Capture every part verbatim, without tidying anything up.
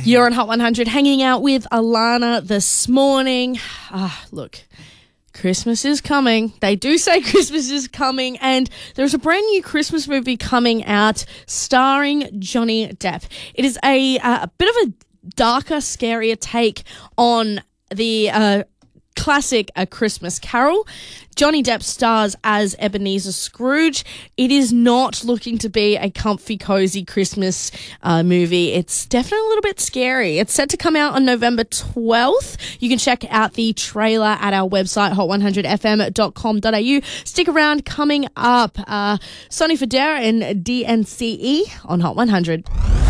You're on Hot one hundred hanging out with Alana this morning. Ah, look, Christmas is coming. They do say Christmas is coming, and there's a brand new Christmas movie coming out starring Johnny Depp. It is a, uh, a bit of a darker, scarier take on the uh, classic A Christmas Carol. Johnny Depp stars as Ebenezer Scrooge. It is not looking to be a comfy, cozy Christmas uh, movie. It's definitely a little bit scary. It's set to come out on November twelfth. You can check out the trailer at our website, hot one hundred f m dot com dot a u. Stick around. Coming up, uh, Sonny Fodera and D N C E on Hot one hundred.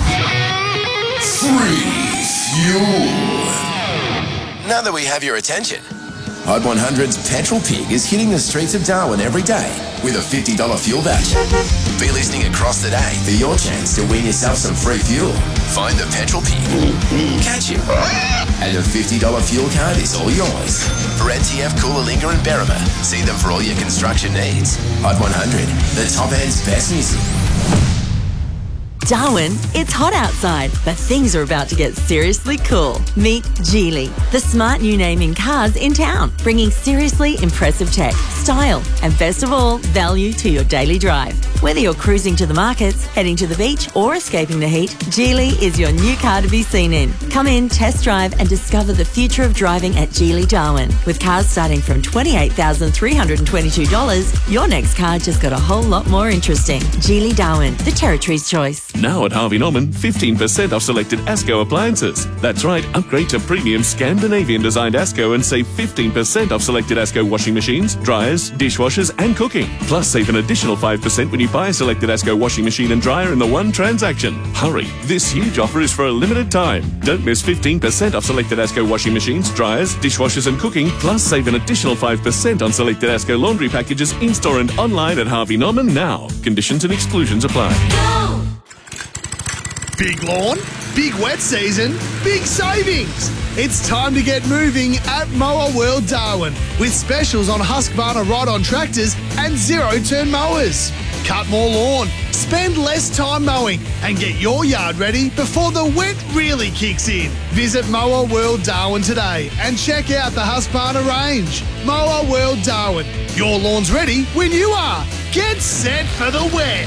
Free fuel. Now that we have your attention, Hot one hundred's Petrol Pig is hitting the streets of Darwin every day with a fifty dollars fuel voucher. Be listening across the day for your chance to win yourself some free fuel. Find the Petrol Pig, catch him, and a fifty dollars fuel card is all yours. For N T F, Coolalingga and Berrima, see them for all your construction needs. Hot one hundred, the top end's best music. Darwin, it's hot outside, but things are about to get seriously cool. Meet Geely, the smart new name in cars in town, bringing seriously impressive tech, style, and best of all, value to your daily drive. Whether you're cruising to the markets, heading to the beach, or escaping the heat, Geely is your new car to be seen in. Come in, test drive, and discover the future of driving at Geely Darwin. With cars starting from twenty-eight thousand three hundred twenty-two dollars, your next car just got a whole lot more interesting. Geely Darwin, the Territory's choice. Now at Harvey Norman, fifteen percent off selected ASCO appliances. That's right, upgrade to premium Scandinavian-designed ASCO and save fifteen percent off selected ASCO washing machines, dryers, dishwashers and cooking. Plus, save an additional five percent when you buy a selected ASCO washing machine and dryer in the one transaction. Hurry, this huge offer is for a limited time. Don't miss fifteen percent off selected ASCO washing machines, dryers, dishwashers and cooking. Plus, save an additional five percent on selected ASCO laundry packages in-store and online at Harvey Norman now. Conditions and exclusions apply. Go! Big lawn, big wet season, big savings. It's time to get moving at Mower World Darwin with specials on Husqvarna ride-on tractors and zero-turn mowers. Cut more lawn, spend less time mowing and get your yard ready before the wet really kicks in. Visit Mower World Darwin today and check out the Husqvarna range. Mower World Darwin, your lawn's ready when you are. Get set for the wet.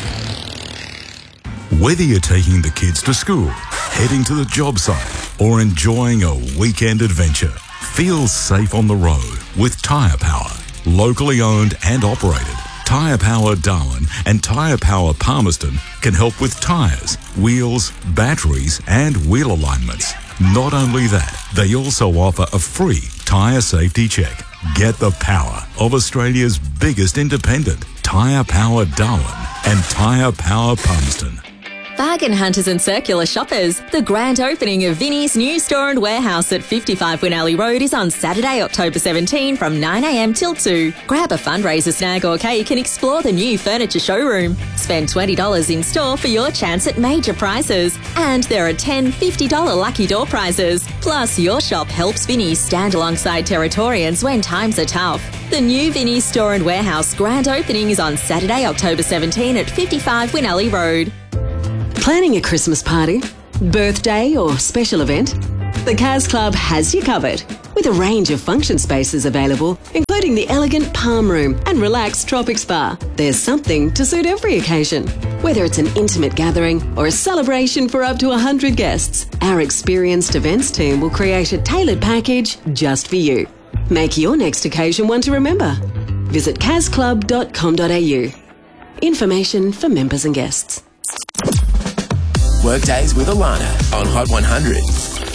Whether you're taking the kids to school, heading to the job site, or enjoying a weekend adventure, feel safe on the road with Tyre Power. Locally owned and operated, Tyre Power Darwin and Tyre Power Palmerston can help with tyres, wheels, batteries and wheel alignments. Not only that, they also offer a free tyre safety check. Get the power of Australia's biggest independent, Tyre Power Darwin and Tyre Power Palmerston. Bargain hunters and circular shoppers, the grand opening of Vinnie's new store and warehouse at fifty-five Winally Road is on Saturday, October seventeenth from nine a m till two. Grab a fundraiser snag or cake and explore the new furniture showroom. Spend twenty dollars in store for your chance at major prizes. And there are ten fifty dollars lucky door prizes. Plus, your shop helps Vinnie's stand alongside Territorians when times are tough. The new Vinnie's store and warehouse grand opening is on Saturday, October seventeenth at fifty-five Winally Road. Planning a Christmas party, birthday or special event? The Cas Club has you covered with a range of function spaces available, including the elegant Palm Room and relaxed Tropic Spa. There's something to suit every occasion. Whether it's an intimate gathering or a celebration for up to one hundred guests, our experienced events team will create a tailored package just for you. Make your next occasion one to remember. Visit cas club dot com dot a u. Information for members and guests. Workdays with Alana on Hot one hundred.